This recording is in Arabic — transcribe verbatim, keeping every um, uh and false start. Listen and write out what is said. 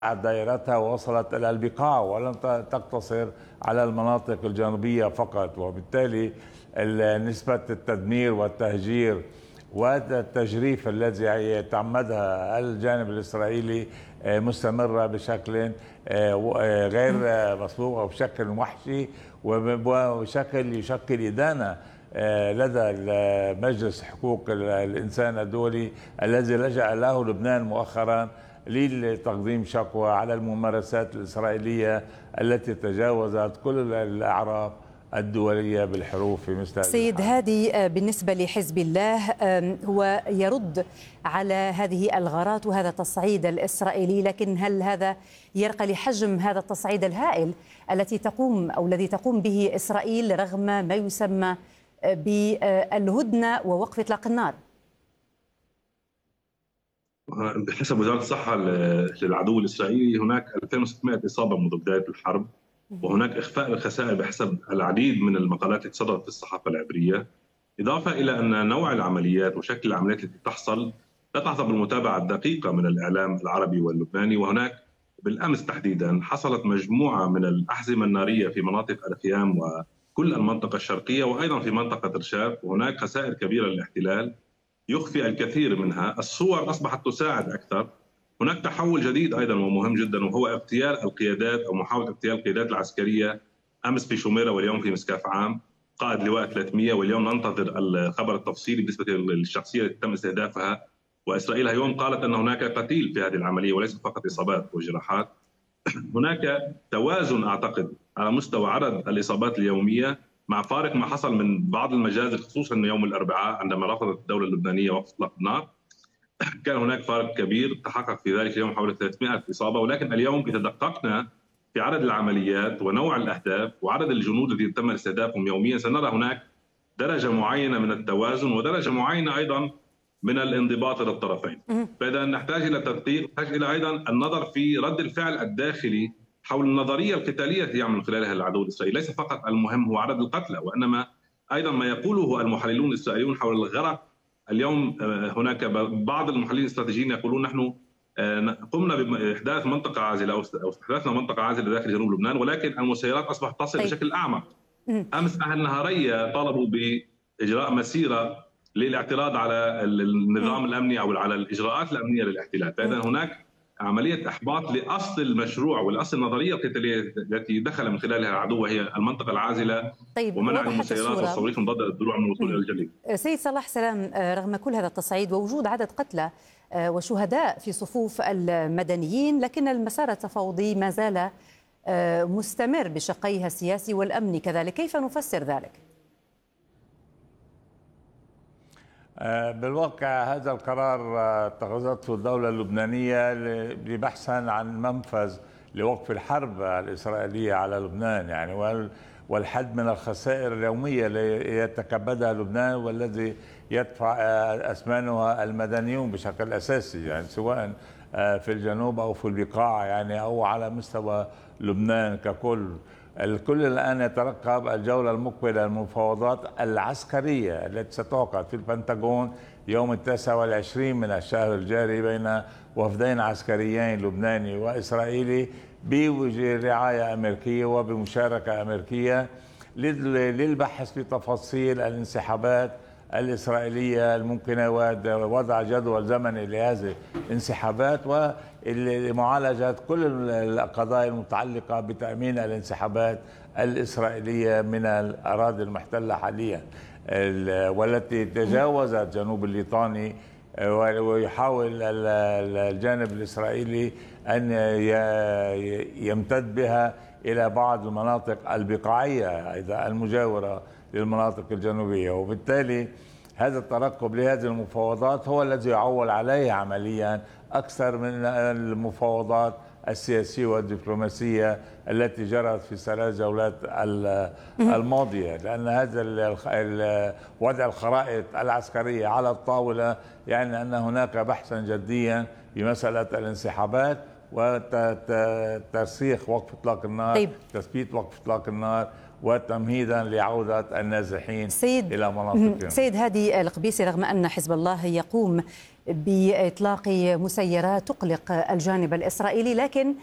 دائرتها ووصلت إلى البقاع ولم تقتصر على المناطق الجنوبية فقط، وبالتالي نسبة التدمير والتهجير والتجريف الذي يتعمدها الجانب الإسرائيلي مستمرة بشكل غير مسبوق وبشكل وحشي وبشكل يشكل إدانة لدى مجلس حقوق الإنسان الدولي الذي لجأ له لبنان مؤخرا لتقديم شكوى على الممارسات الإسرائيلية التي تجاوزت كل الأعراف الدولية بالحروف في مثل هذه سيد هادي، بالنسبة لحزب الله هو يرد على هذه الغارات وهذا التصعيد الإسرائيلي، لكن هل هذا يرقى لحجم هذا التصعيد الهائل التي تقوم أو الذي تقوم به إسرائيل رغم ما يسمى بالهدنة ووقف إطلاق النار؟ بحسب وزارة الصحة للعدو الإسرائيلي هناك ألفين وستمائة إصابة منذ بداية الحرب، وهناك إخفاء للخسائر بحسب العديد من المقالات التي صدرت في الصحافة العبرية، إضافة إلى أن نوع العمليات وشكل العمليات التي تحصل لا تحظى بالمتابعة الدقيقة من الإعلام العربي واللبناني. وهناك بالأمس تحديدا حصلت مجموعة من الأحزمة النارية في مناطق الخيام وكل المنطقة الشرقية وأيضا في منطقة رشاف، وهناك خسائر كبيرة للاحتلال يخفي الكثير منها. الصور أصبحت تساعد أكثر. هناك تحول جديد أيضا ومهم جدا، وهو اغتيال القيادات أو محاولة اغتيال القيادات العسكرية، أمس في شوميرة واليوم في مسكاف عام، قائد لواء ثلاثمائة، واليوم ننتظر الخبر التفصيلي بالنسبة للشخصية التي تم استهدافها. وإسرائيل اليوم قالت أن هناك قتيل في هذه العملية وليس فقط إصابات وجراحات. هناك توازن أعتقد على مستوى عدد الإصابات اليومية مع فارق ما حصل من بعض المجازر، خصوصا يوم الأربعاء عندما رفضت الدولة اللبنانية وقف إطلاق النار. كان هناك فارق كبير تحقق في ذلك اليوم حوالي ثلاثمائة إصابة، ولكن اليوم إذا دققنا في عدد العمليات ونوع الأهداف وعدد الجنود الذين تم استهدافهم يوميا سنرى هناك درجة معينة من التوازن ودرجة معينة أيضا من الانضباط لدى الطرفين. فإذا نحتاج إلى تدقيق، نحتاج إلى أيضا النظر في رد الفعل الداخلي حول النظرية القتالية التي يعمل خلالها العدو الإسرائيلي. ليس فقط المهم هو عدد القتلى، وإنما أيضا ما يقوله المحللون الإسرائيليون حول الغرق. اليوم هناك بعض المحللين الاستراتيجيين يقولون نحن قمنا بإحداث منطقة عازلة أو استحداثنا منطقة عازلة داخل جنوب لبنان، ولكن المسيرات أصبحت تصل طيب. بشكل أعمق. أمس أهل النهارية طالبوا بإجراء مسيرة للاعتراض على النظام الأمني أو على الإجراءات الأمنية للاحتلال. فإذا هناك عملية إحباط لأصل المشروع والأصل النظرية القتالية التي دخل من خلالها العدو، وهي المنطقة العازلة طيب ومنع المسيرات والصواريخ مضادة للدروع من الوصول إلى الجليد. سيد صلاح سلام، رغم كل هذا التصعيد ووجود عدد قتلى وشهداء في صفوف المدنيين، لكن المسار التفاوضي ما زال مستمر بشقيها السياسي والأمني كذلك، كيف نفسر ذلك؟ بالواقع هذا القرار اتخذته الدولة اللبنانية بحثا عن منفذ لوقف الحرب الإسرائيلية على لبنان، يعني والحد من الخسائر اليومية اللي يتكبدها لبنان والذي يدفع أثمانها المدنيون بشكل أساسي، يعني سواء في الجنوب أو في البقاع يعني أو على مستوى لبنان ككل. الكل الآن يترقب الجولة المقبلة المفاوضات العسكرية التي ستعقد في البنتاغون يوم التاسع والعشرين من الشهر الجاري بين وفدين عسكريين لبناني وإسرائيلي برعاية أمريكية وبمشاركة أمريكية للبحث في تفاصيل الانسحابات الإسرائيلية الممكنة ووضع جدول زمني لهذه الانسحابات ولمعالجة كل القضايا المتعلقة بتأمين الانسحابات الإسرائيلية من الأراضي المحتلة حاليا والتي تجاوزت جنوب الليطاني، ويحاول الجانب الإسرائيلي أن يمتد بها إلى بعض المناطق البقاعية أيضا المجاورة للمناطق الجنوبية. وبالتالي هذا الترقب لهذه المفاوضات هو الذي يعول عليه عمليا أكثر من المفاوضات السياسية والدبلوماسية التي جرت في ثلاث جولات الماضية، لأن هذا وضع الخرائط العسكرية على الطاولة يعني أن هناك بحثا جديا بمسألة الانسحابات وترسيخ وقف إطلاق النار، طيب. تثبيت وقف إطلاق النار وتمهيدا لعودة النازحين سيد إلى مناطقهم. سيد هادي القبيسي، رغم أن حزب الله يقوم بإطلاق مسيرات تقلق الجانب الإسرائيلي، لكن